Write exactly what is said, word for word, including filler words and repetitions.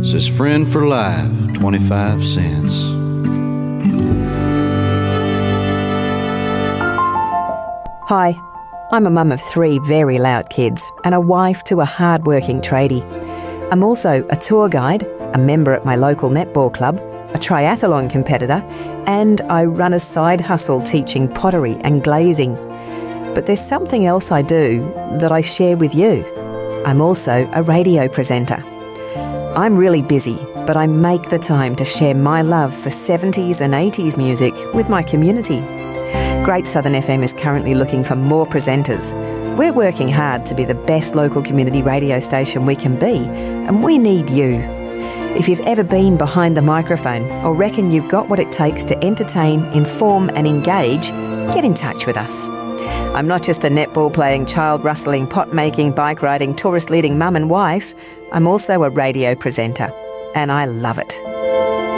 Says friend for life, twenty-five cents. Hi, I'm a mum of three very loud kids and a wife to a hard-working tradie. I'm also a tour guide, a member at my local netball club, a triathlon competitor, and I run a side hustle teaching pottery and glazing. But there's something else I do that I share with you. I'm also a radio presenter. I'm really busy, but I make the time to share my love for seventies and eighties music with my community. Great Southern F M is currently looking for more presenters. We're working hard to be the best local community radio station we can be, and we need you. If you've ever been behind the microphone or reckon you've got what it takes to entertain, inform and engage, get in touch with us. I'm not just a netball-playing, child-rustling, pot-making, bike-riding, tourist-leading mum and wife. I'm also a radio presenter, and I love it.